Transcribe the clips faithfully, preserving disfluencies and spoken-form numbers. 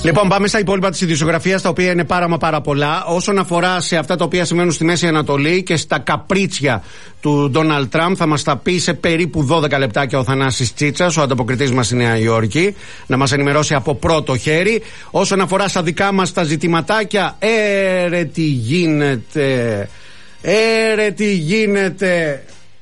Λοιπόν, πάμε στα υπόλοιπα της ειδησιογραφίας, τα οποία είναι πάρα μα πάρα πολλά. Όσον αφορά σε αυτά τα οποία συμβαίνουν στη Μέση Ανατολή και στα καπρίτσια του Ντόναλντ Τραμπ, θα μας τα πει σε περίπου δώδεκα λεπτάκια ο Θανάσης Τσίτσας, ο ανταποκριτής μας στη Νέα Υόρκη, να μας ενημερώσει από πρώτο χέρι. Όσον αφορά στα δικά μας τα ζητηματάκια, έρε τι γίνεται, έρε τι γίνεται.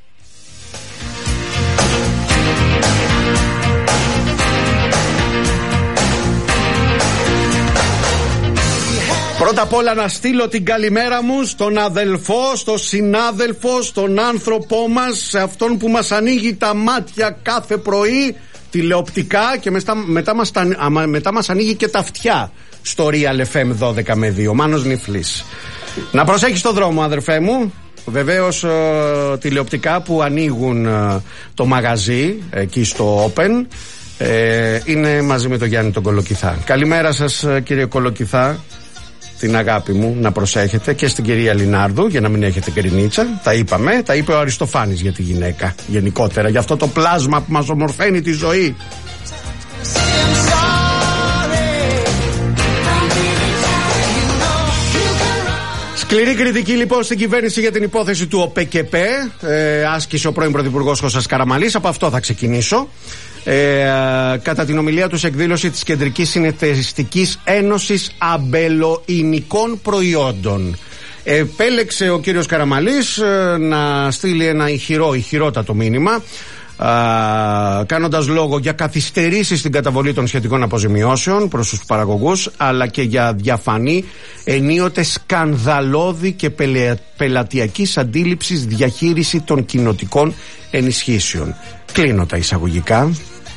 Πρώτα απ' όλα να στείλω την καλημέρα μου στον αδελφό, στον συνάδελφο, στον άνθρωπό μας, σε αυτόν που μας ανοίγει τα μάτια κάθε πρωί τηλεοπτικά και μετά, μετά, μας, τα, μετά μας ανοίγει και τα αυτιά στο Real εφ εμ δώδεκα με δύο, Μάνος Νιφλής. Να προσέχεις τον δρόμο, αδερφέ μου. Βεβαίως ε, τηλεοπτικά που ανοίγουν ε, το μαγαζί εκεί στο Open ε, είναι μαζί με τον Γιάννη τον Κολοκυθά. Καλημέρα σας, κύριε Κολοκυθά. Την αγάπη μου να προσέχετε, και στην κυρία Λινάρδου, για να μην έχετε κρινίτσα. Τα είπαμε, τα είπε ο Αριστοφάνης για τη γυναίκα γενικότερα, για αυτό το πλάσμα που μας ομορφαίνει τη ζωή. Σκληρή κριτική λοιπόν στην κυβέρνηση για την υπόθεση του ΟΠΕΚΕΠΕ. Ε, άσκησε ο πρώην Πρωθυπουργός Κώστας Καραμανλής. Από αυτό θα ξεκινήσω. Ε, κατά την ομιλία του σε εκδήλωση της Κεντρικής Συνεταιριστικής Ένωσης Αμπελοϊνικών Προϊόντων, επέλεξε ο κύριος Καραμανλής ε, να στείλει ένα ηχηρό, ηχηρότατο μήνυμα, Uh, κάνοντας λόγο για καθυστερήσεις στην καταβολή των σχετικών αποζημιώσεων προς τους παραγωγούς, αλλά και για διαφανή, ενίοτε σκανδαλώδη και πελε, πελατειακής αντίληψης διαχείριση των κοινοτικών ενισχύσεων. Κλείνω τα εισαγωγικά.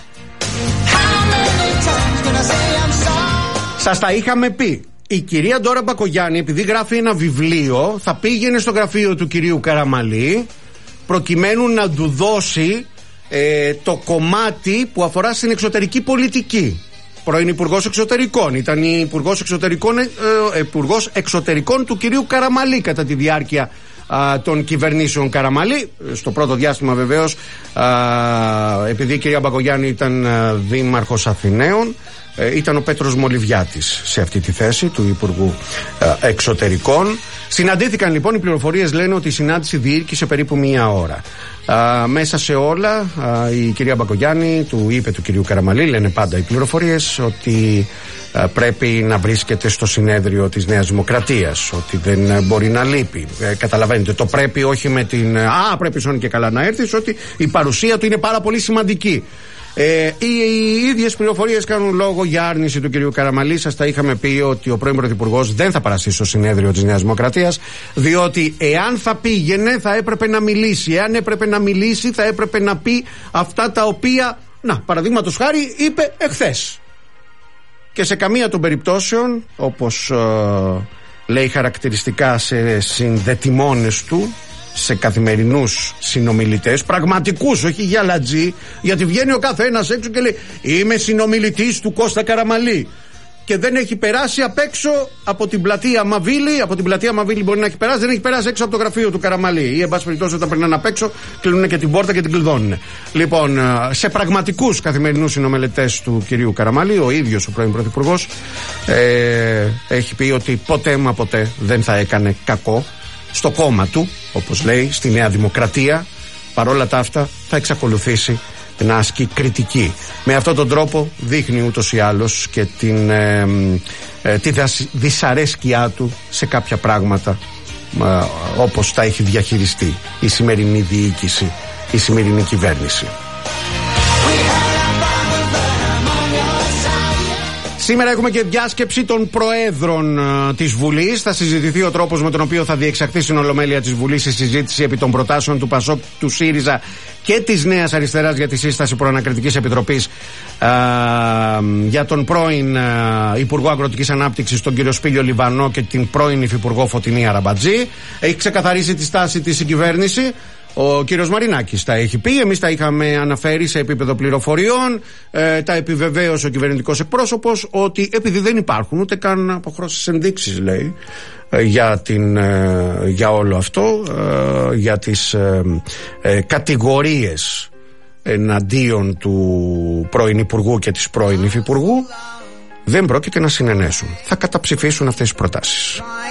Σας τα είχαμε πει. Η κυρία Ντόρα Μπακογιάννη, επειδή γράφει ένα βιβλίο, θα πήγαινε στο γραφείο του κυρίου Καραμανλή προκειμένου να του δώσει Ε, το κομμάτι που αφορά στην εξωτερική πολιτική. Πρώην Υπουργός Εξωτερικών, ήταν η Υπουργός Εξωτερικών, ε, ε, Υπουργός Εξωτερικών του κυρίου Καραμανλή κατά τη διάρκεια α, των κυβερνήσεων Καραμανλή. Στο πρώτο διάστημα βεβαίως, α, επειδή η κυρία Μπακογιάννη ήταν α, δήμαρχος Αθηναίων, ε, ήταν ο Πέτρος Μολυβιάτης σε αυτή τη θέση του Υπουργού α, Εξωτερικών. Συναντήθηκαν λοιπόν, οι πληροφορίες λένε ότι η συνάντηση διήρκησε περίπου μία ώρα. Α, μέσα σε όλα α, η κυρία Μπακογιάννη του είπε του κυρίου Καραμανλή, λένε πάντα οι πληροφορίες, ότι α, πρέπει να βρίσκεται στο συνέδριο της Νέας Δημοκρατίας, ότι δεν α, μπορεί να λείπει. Ε, καταλαβαίνετε, το πρέπει όχι με την α, πρέπει σώνει και καλά να έρθεις, ότι η παρουσία του είναι πάρα πολύ σημαντική. Ε, οι, οι ίδιες πληροφορίες κάνουν λόγο για άρνηση του κυρίου Καραμανλή. Σας τα είχαμε πει ότι ο πρώην Πρωθυπουργός δεν θα παραστεί στο συνέδριο της Νέας Δημοκρατίας, διότι εάν θα πήγαινε θα έπρεπε να μιλήσει. Εάν έπρεπε να μιλήσει θα έπρεπε να πει αυτά τα οποία, να, παραδείγματος χάρη, είπε εχθές. Και σε καμία των περιπτώσεων, όπως ε, λέει χαρακτηριστικά σε συνδετημόνες του, σε καθημερινούς συνομιλητές, πραγματικούς, όχι για λατζή, γιατί βγαίνει ο κάθε ένας έξω και λέει είμαι συνομιλητής του Κώστα Καραμανλή και δεν έχει περάσει απ' έξω από την πλατεία Μαβίλη. Από την πλατεία Μαβίλη μπορεί να έχει περάσει, δεν έχει περάσει έξω από το γραφείο του Καραμανλή, ή εν πάση περιπτώσει όταν περνάνε απ' έξω κλείνουν και την πόρτα και την κλειδώνουν. Λοιπόν, σε πραγματικούς καθημερινούς συνομιλητές του κυρίου Καραμανλή, ο ίδιος ο πρώην Πρωθυπουργός ε, έχει πει ότι ποτέ μα ποτέ δεν θα έκανε κακό στο κόμμα του, όπως λέει, στη Νέα Δημοκρατία. Παρόλα τα αυτά θα εξακολουθήσει να ασκεί κριτική. Με αυτόν τον τρόπο δείχνει ούτως ή άλλως και την, ε, ε, τη δυσαρέσκειά του σε κάποια πράγματα, ε, όπως τα έχει διαχειριστεί η σημερινή διοίκηση, η σημερινή κυβέρνηση. Σήμερα έχουμε και διάσκεψη των προέδρων uh, της Βουλής. Θα συζητηθεί ο τρόπος με τον οποίο θα διεξαχθεί στην Ολομέλεια της Βουλής η συζήτηση επί των προτάσεων του ΠΑΣΟΚ, του ΣΥΡΙΖΑ και της Νέας Αριστεράς για τη σύσταση προανακριτικής επιτροπής uh, για τον πρώην uh, Υπουργό Αγροτικής Ανάπτυξης, τον κύριο Σπύλιο Λιβανό, και την πρώην Υφυπουργό Φωτεινή Αραμπατζή. Έχει ξεκαθαρίσει τη στάση της η κυβέρνηση. Ο κύριος Μαρινάκης τα έχει πει, εμείς τα είχαμε αναφέρει σε επίπεδο πληροφοριών, ε, τα επιβεβαίωσε ο κυβερνητικός εκπρόσωπος, ότι επειδή δεν υπάρχουν ούτε καν αποχρώσεις ενδείξεις, λέει, ε, για, την, ε, για όλο αυτό, ε, για τις ε, ε, κατηγορίες εναντίον του πρώην Υπουργού και της πρώην Υφυπουργού, δεν πρόκειται να συνενέσουν. Θα καταψηφίσουν αυτές τις προτάσεις.